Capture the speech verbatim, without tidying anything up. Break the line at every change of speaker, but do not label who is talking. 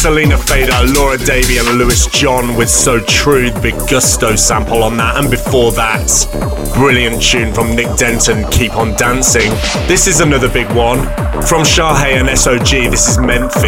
Selena Fader, Laura Davey and Lewis John with So True, the big Gusto sample on that. And before that, brilliant tune from Nick Denton, Keep On Dancing. This is another big one from Shahay and S O G. This is Memphis.